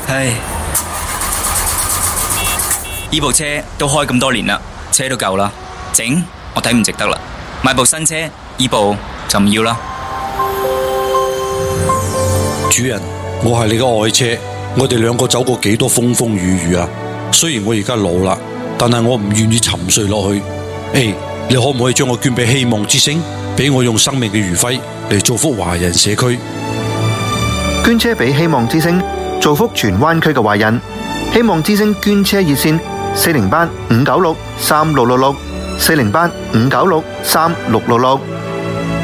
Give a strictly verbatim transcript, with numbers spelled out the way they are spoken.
唉，呢部車都開咁多年啦，車都舊啦，整我睇唔值得啦，買部新車，呢部就唔要啦。 主人，我係你嘅愛車，我哋兩個走過幾多風風雨雨啊！雖然我而家老啦，但係我唔願意沉睡落去。誒，你可唔可以將我捐俾希望之星，俾我用生命嘅餘暉嚟造福華人社區？ 捐車俾希望之星，造福荃灣區嘅華人。希望之星捐車熱線：四零八五九六三六六六，四零八五九六三六六六。